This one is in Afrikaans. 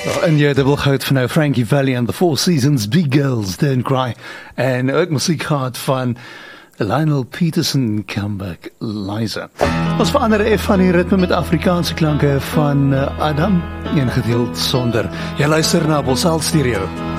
En jy dubbelgoud van nou Frankie Valli and the Four Seasons, Big Girls Don't Cry. En ook muziek gehad van Lionel Peterson, Comeback Liza. Ons verander van die ritme met Afrikaanse klanke van Adam, ingedeeld sonder. Jy luister na Bosal Stereo.